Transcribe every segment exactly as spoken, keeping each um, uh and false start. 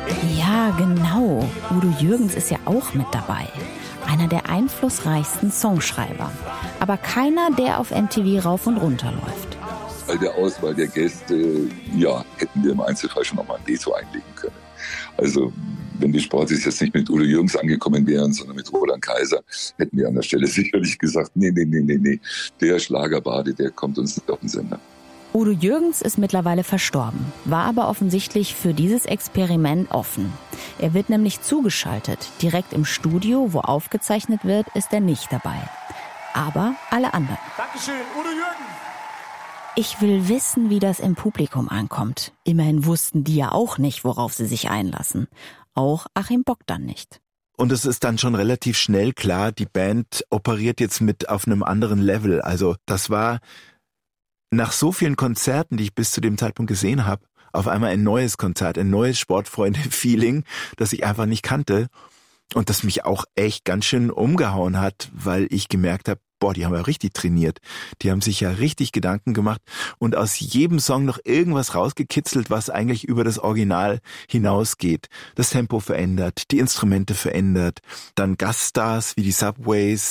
Ja, genau. Udo Jürgens ist ja auch mit dabei. Einer der einflussreichsten Songschreiber. Aber keiner, der auf M T V rauf und runter läuft. Bei der Auswahl der Gäste, ja, hätten wir im Einzelfall schon nochmal ein Veto einlegen können. Also, wenn die Sportis jetzt nicht mit Udo Jürgens angekommen wären, sondern mit Roland Kaiser, hätten wir an der Stelle sicherlich gesagt, nee, nee, nee, nee, nee, der Schlagerbade, der kommt uns nicht auf den Sender. Udo Jürgens ist mittlerweile verstorben, war aber offensichtlich für dieses Experiment offen. Er wird nämlich zugeschaltet. Direkt im Studio, wo aufgezeichnet wird, ist er nicht dabei. Aber alle anderen. Dankeschön, Udo Jürgens. Ich will wissen, wie das im Publikum ankommt. Immerhin wussten die ja auch nicht, worauf sie sich einlassen. Auch Achim Bogdan nicht. Und es ist dann schon relativ schnell klar, die Band operiert jetzt mit auf einem anderen Level. Also das war nach so vielen Konzerten, die ich bis zu dem Zeitpunkt gesehen habe, auf einmal ein neues Konzert, ein neues Sportfreunde-Feeling, das ich einfach nicht kannte und das mich auch echt ganz schön umgehauen hat, weil ich gemerkt habe, boah, die haben ja richtig trainiert. Die haben sich ja richtig Gedanken gemacht und aus jedem Song noch irgendwas rausgekitzelt, was eigentlich über das Original hinausgeht. Das Tempo verändert, die Instrumente verändert, dann Gaststars wie die Subways.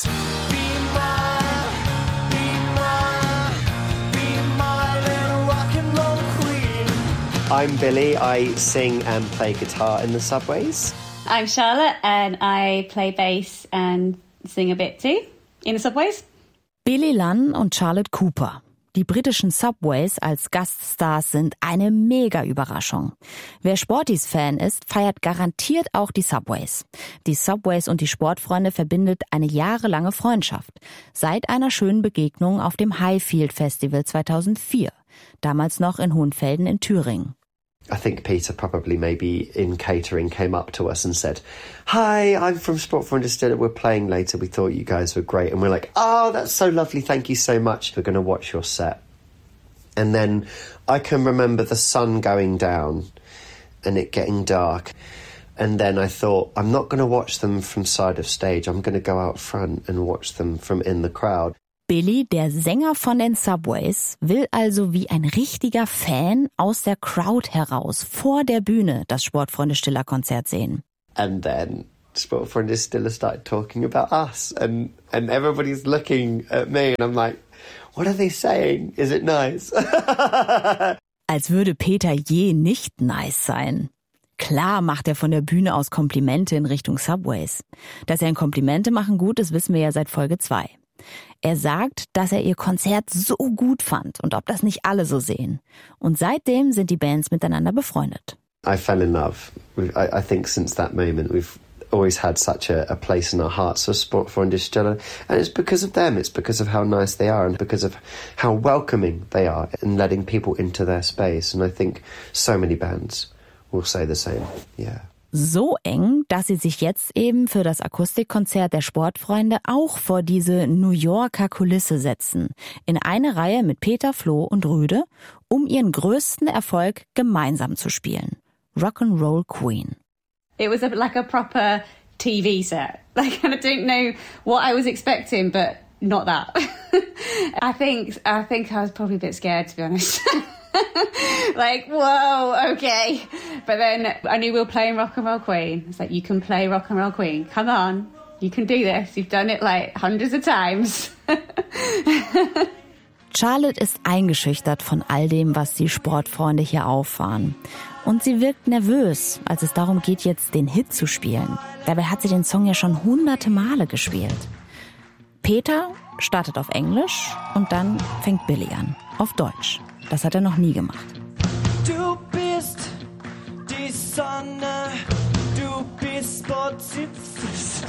I'm Billy, I sing and play guitar in the Subways. I'm Charlotte and I play bass and sing a bit too in the Subways. Billy Lunn und Charlotte Cooper. Die britischen Subways als Gaststars sind eine Mega-Überraschung. Wer Sporties-Fan ist, feiert garantiert auch die Subways. Die Subways und die Sportfreunde verbindet eine jahrelange Freundschaft. Seit einer schönen Begegnung auf dem Highfield Festival zweitausendvier. Damals noch in Hohenfelden in Thüringen. I think Peter probably maybe in catering came up to us and said, "Hi, I'm from Sportfreunde Distiller. We're playing later. We thought you guys were great." And we're like, "Oh, that's so lovely. Thank you so much. We're going to watch your set." And then I can remember the sun going down and it getting dark. And then I thought, I'm not going to watch them from side of stage. I'm going to go out front and watch them from in the crowd. Billy, der Sänger von den Subways, will also wie ein richtiger Fan aus der Crowd heraus vor der Bühne das Sportfreunde-Stiller-Konzert sehen. And then Sportfreunde Stiller started talking about us and, and everybody's looking at me and I'm like, what are they saying? Is it nice? Als würde Peter je nicht nice sein. Klar macht er von der Bühne aus Komplimente in Richtung Subways. Dass er in Komplimente machen gut ist, wissen wir ja seit Folge zwei. Er sagt, dass er ihr Konzert so gut fand und ob das nicht alle so sehen. Und seitdem sind die Bands miteinander befreundet. I fell in love. I, I think since that moment we've always had such a, a place in our hearts for Sportfreunde Stiller. And it's because of them. It's because of how nice they are and because of how welcoming they are in letting people into their space. And I think so many bands will say the same. Yeah. So eng, dass sie sich jetzt eben für das Akustikkonzert der Sportfreunde auch vor diese New Yorker Kulisse setzen. In eine Reihe mit Peter, Flo und Rüde, um ihren größten Erfolg gemeinsam zu spielen. Rock'n'Roll Queen. It was a, like a proper T V set. Like, I don't know what I was expecting, but not that. I think I think I was probably a bit scared, to be honest. Like, whoa, okay. But then I knew we were playing Rock'n'Roll Queen. It's like, you can play Rock'n'Roll Queen. Come on. You can do this. You've done it like hundreds of times. Charlotte ist eingeschüchtert von all dem, was die Sportfreunde hier auffahren. Und sie wirkt nervös, als es darum geht, jetzt den Hit zu spielen. Dabei hat sie den Song ja schon hunderte Male gespielt. Peter startet auf Englisch und dann fängt Billy an, auf Deutsch. Das hat er noch nie gemacht. Du bist die Sonne, du bist Sportsitz.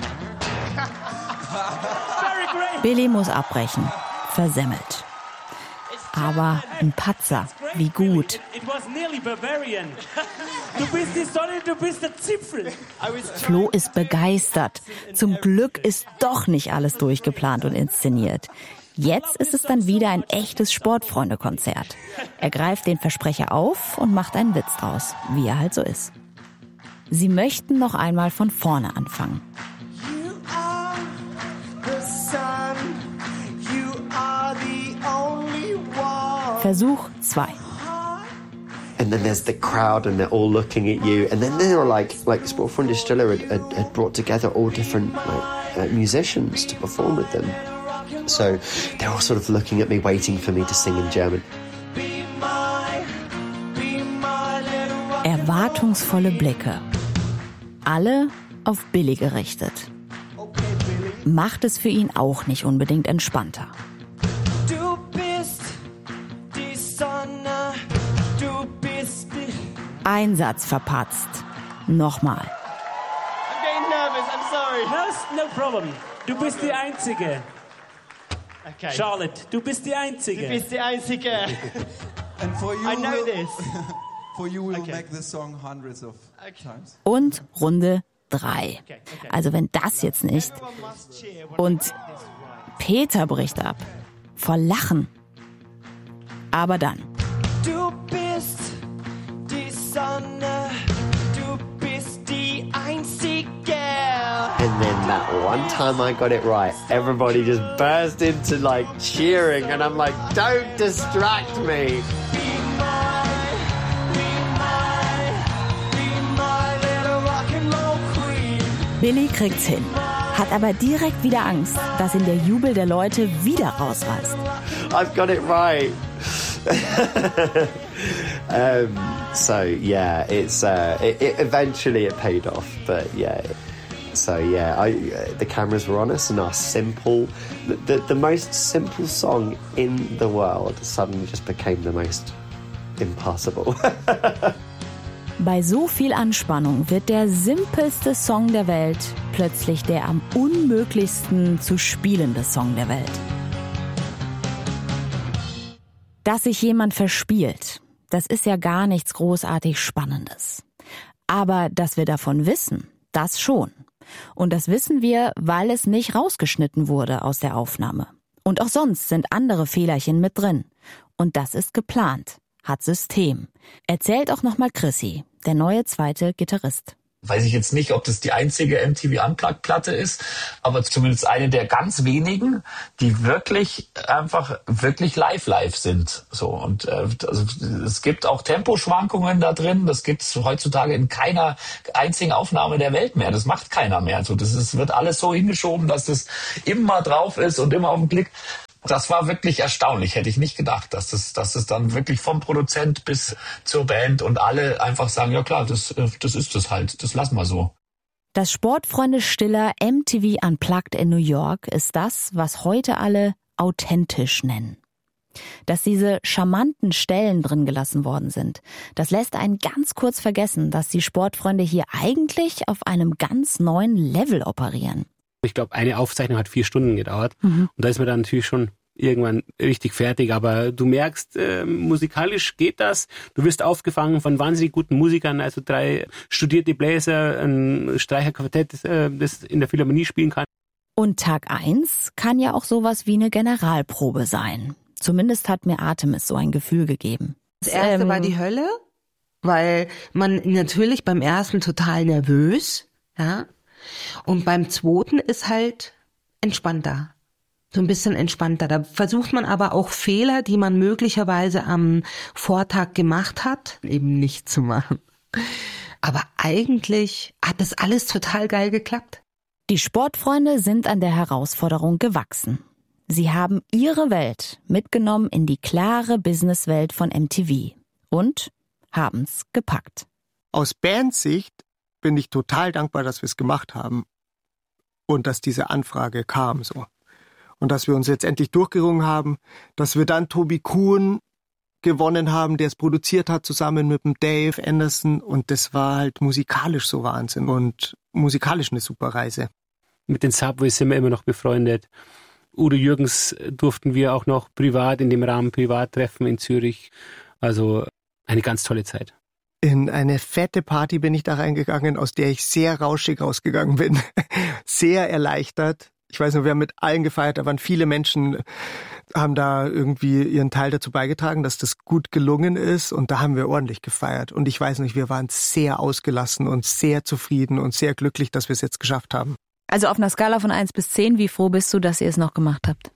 Billy muss abbrechen, versemmelt. Aber ein Patzer, wie gut. Du bist die Sonne, du bist der Zipfel. Flo ist begeistert. Zum Glück ist doch nicht alles durchgeplant und inszeniert. Jetzt ist es dann wieder ein echtes Sportfreunde-Konzert. Er greift den Versprecher auf und macht einen Witz draus, wie er halt so ist. Sie möchten noch einmal von vorne anfangen. Versuch zwei. and then there's the crowd and they're all looking at you, and then they were like like Sport for Distiller had, had, had brought together all different like uh, musicians to perform with them, so they're all sort of looking at me, waiting for me to sing in German. Erwartungsvolle Blicke. Alle auf Billy gerichtet. Macht es für ihn auch nicht unbedingt entspannter. Du bist die Sonne, du bist die... Ein Satz verpatzt. Nochmal. I'm getting nervous, I'm sorry. No, no problem. Du bist die Einzige. Okay. Charlotte, du bist die Einzige. Du bist die Einzige. And for you, I know we'll, this. For you, we'll Okay. make this song hundreds of Okay. times. Und Runde drei. Also wenn das jetzt nicht. Und Peter bricht ab. Vor Lachen. Aber dann. Du bist die Sonne, du bist die Einzige. And then that one time I got it right, everybody just burst into like cheering, and I'm like, don't distract me. Billy kriegt's hin. Hat aber direkt wieder Angst, dass ihn der Jubel der Leute wieder rausreißt. I've got it right. um, so yeah, it's uh, it, it eventually it paid off, but yeah. So yeah, I, uh, the cameras were on us, and our simple, the, the the most simple song in the world suddenly just became the most impossible. Bei so viel Anspannung wird der simpelste Song der Welt plötzlich der am unmöglichsten zu spielende Song der Welt. Dass sich jemand verspielt, das ist ja gar nichts großartig Spannendes. Aber dass wir davon wissen, das schon. Und das wissen wir, weil es nicht rausgeschnitten wurde aus der Aufnahme. Und auch sonst sind andere Fehlerchen mit drin. Und das ist geplant, hat System. Erzählt auch nochmal Chrissy, der neue zweite Gitarrist. Weiß ich jetzt nicht, ob das die einzige M T V Unplugged-Platte ist, aber zumindest eine der ganz wenigen, die wirklich einfach wirklich live-live sind. So, und äh, also, es gibt auch Temposchwankungen da drin. Das gibt es heutzutage in keiner einzigen Aufnahme der Welt mehr. Das macht keiner mehr. Also, das ist, wird alles so hingeschoben, dass das immer drauf ist und immer auf den Klick. Das war wirklich erstaunlich, hätte ich nicht gedacht, dass das, dass das dann wirklich vom Produzent bis zur Band und alle einfach sagen, ja klar, das, das ist es halt, das lassen wir so. Das Sportfreunde-Stiller M T V Unplugged in New York ist das, was heute alle authentisch nennen. Dass diese charmanten Stellen drin gelassen worden sind, das lässt einen ganz kurz vergessen, dass die Sportfreunde hier eigentlich auf einem ganz neuen Level operieren. Ich glaube, eine Aufzeichnung hat vier Stunden gedauert. Mhm. Und da ist man dann natürlich schon irgendwann richtig fertig. Aber du merkst, äh, musikalisch geht das. Du wirst aufgefangen von wahnsinnig guten Musikern, also drei studierte Bläser, ein Streicherquartett, äh, das in der Philharmonie spielen kann. Und Tag eins kann ja auch sowas wie eine Generalprobe sein. Zumindest hat mir Artemis so ein Gefühl gegeben. Das erste Ähm, war die Hölle, weil man natürlich beim ersten total nervös, ja. Und beim zweiten ist halt entspannter. So ein bisschen entspannter. Da versucht man aber auch Fehler, die man möglicherweise am Vortag gemacht hat, eben nicht zu machen. Aber eigentlich hat das alles total geil geklappt. Die Sportfreunde sind an der Herausforderung gewachsen. Sie haben ihre Welt mitgenommen in die klare Businesswelt von M T V und haben's gepackt. Aus Bandsicht bin ich total dankbar, dass wir es gemacht haben und dass diese Anfrage kam so. Und dass wir uns jetzt endlich durchgerungen haben, dass wir dann Tobi Kuhn gewonnen haben, der es produziert hat, zusammen mit dem Dave Anderson, und das war halt musikalisch so Wahnsinn und musikalisch eine super Reise. Mit den Subways sind wir immer noch befreundet. Udo Jürgens durften wir auch noch privat, in dem Rahmen privat treffen in Zürich. Also eine ganz tolle Zeit. In eine fette Party bin ich da reingegangen, aus der ich sehr rauschig rausgegangen bin. Sehr erleichtert. Ich weiß noch, wir haben mit allen gefeiert, da waren viele Menschen, haben da irgendwie ihren Teil dazu beigetragen, dass das gut gelungen ist, und da haben wir ordentlich gefeiert. Und ich weiß nicht, wir waren sehr ausgelassen und sehr zufrieden und sehr glücklich, dass wir es jetzt geschafft haben. Also auf einer Skala von eins bis zehn, wie froh bist du, dass ihr es noch gemacht habt?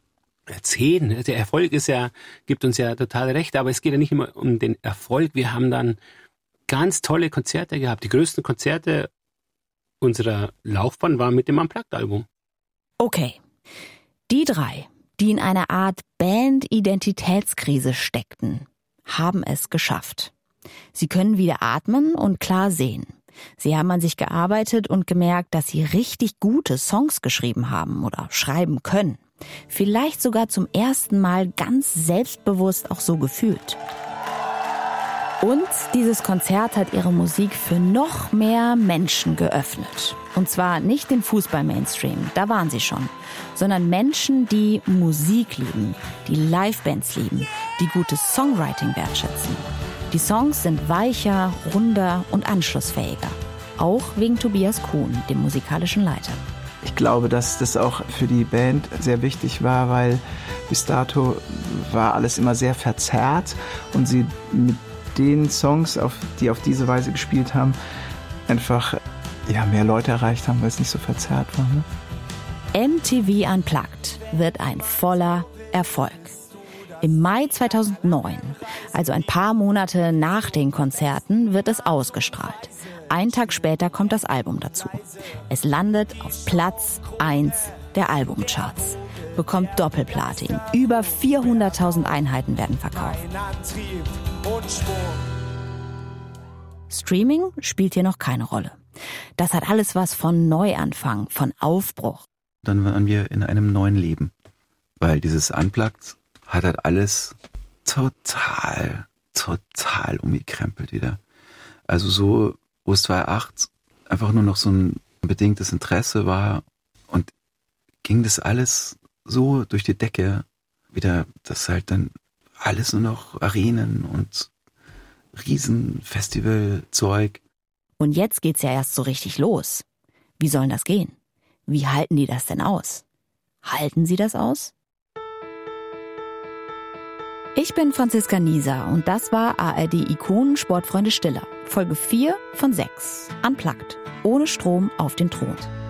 zehn. Der Erfolg ist ja, gibt uns ja total recht, aber es geht ja nicht immer um den Erfolg. Wir haben dann ganz tolle Konzerte gehabt. Die größten Konzerte unserer Laufbahn waren mit dem Unplugged-Album. Okay. Die drei, die in einer Art Band-Identitätskrise steckten, haben es geschafft. Sie können wieder atmen und klar sehen. Sie haben an sich gearbeitet und gemerkt, dass sie richtig gute Songs geschrieben haben oder schreiben können. Vielleicht sogar zum ersten Mal ganz selbstbewusst auch so gefühlt. Und dieses Konzert hat ihre Musik für noch mehr Menschen geöffnet. Und zwar nicht den Fußball-Mainstream, da waren sie schon, sondern Menschen, die Musik lieben, die Livebands lieben, die gutes Songwriting wertschätzen. Die Songs sind weicher, runder und anschlussfähiger. Auch wegen Tobias Kuhn, dem musikalischen Leiter. Ich glaube, dass das auch für die Band sehr wichtig war, weil bis dato war alles immer sehr verzerrt und sie mit den Songs, auf, die auf diese Weise gespielt haben, einfach ja, mehr Leute erreicht haben, weil es nicht so verzerrt war. Ne? M T V Unplugged wird ein voller Erfolg. Im Mai zweitausendneun, also ein paar Monate nach den Konzerten, wird es ausgestrahlt. Einen Tag später kommt das Album dazu. Es landet auf Platz eins der Albumcharts, bekommt Doppelplatin. Über vierhunderttausend Einheiten werden verkauft. Streaming spielt hier noch keine Rolle. Das hat alles was von Neuanfang, von Aufbruch. Dann waren wir in einem neuen Leben, weil dieses Unplugged hat halt alles total, total umgekrempelt wieder. Also so, wo es zweitausendacht einfach nur noch so ein bedingtes Interesse war und ging das alles so durch die Decke wieder, dass halt dann alles nur noch Arenen und Riesenfestivalzeug. Und jetzt geht's ja erst so richtig los. Wie soll das gehen? Wie halten die das denn aus? Halten sie das aus? Ich bin Franziska Nieser und das war A R D-Ikonen Sportfreunde Stiller. Folge vier von sechs. Unplugged. Ohne Strom auf den Thron.